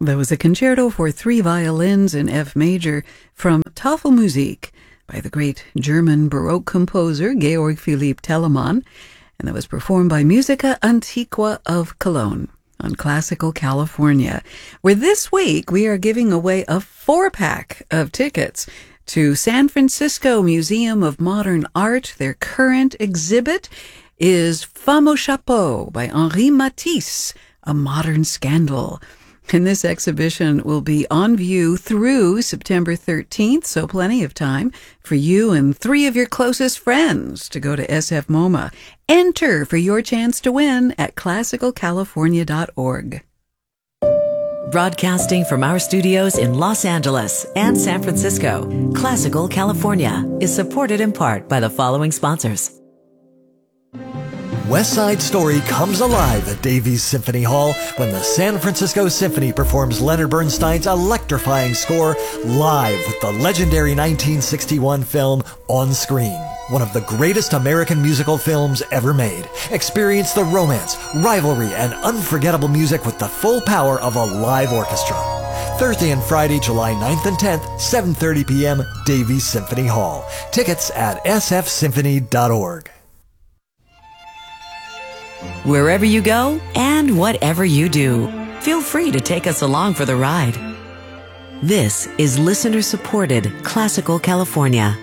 That was a concerto for 3 violins in F major from Tafelmusik by the great German Baroque composer Georg Philipp Telemann, and that was performed by Musica Antiqua of Cologne on Classical California, where this week we are giving away a 4-pack of tickets to San Francisco Museum of Modern Art. Their current exhibit is Femme au Chapeau by Henri Matisse, a modern scandal. And this exhibition will be on view through September 13th, so plenty of time for you and 3 of your closest friends to go to SF MoMA. Enter for your chance to win at classicalcalifornia.org. Broadcasting from our studios in Los Angeles and San Francisco, Classical California is supported in part by the following sponsors. West Side Story comes alive at Davies Symphony Hall when the San Francisco Symphony performs Leonard Bernstein's electrifying score live with the legendary 1961 film On Screen, one of the greatest American musical films ever made. Experience the romance, rivalry, and unforgettable music with the full power of a live orchestra. Thursday and Friday, July 9th and 10th, 7:30 p.m., Davies Symphony Hall. Tickets at sfsymphony.org. Wherever you go and whatever you do, feel free to take us along for the ride. This is listener-supported Classical California.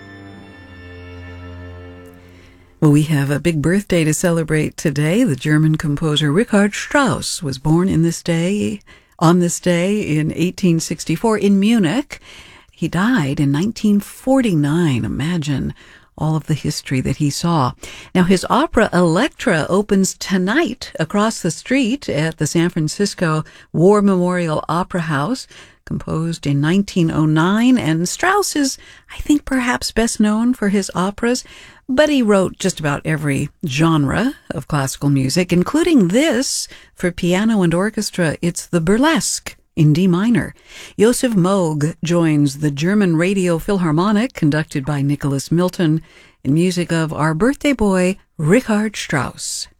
Well, we have a big birthday to celebrate today. The German composer Richard Strauss was born on this day in 1864 in Munich. He died in 1949. Imagine all of the history that he saw. Now, his opera Elektra opens tonight across the street at the San Francisco War Memorial Opera House, composed in 1909. And Strauss is, I think, perhaps best known for his operas, but he wrote just about every genre of classical music, including this for piano and orchestra. It's the Burlesque in D minor. Josef Moog joins the German Radio Philharmonic, conducted by Nicholas Milton, in music of our birthday boy, Richard Strauss.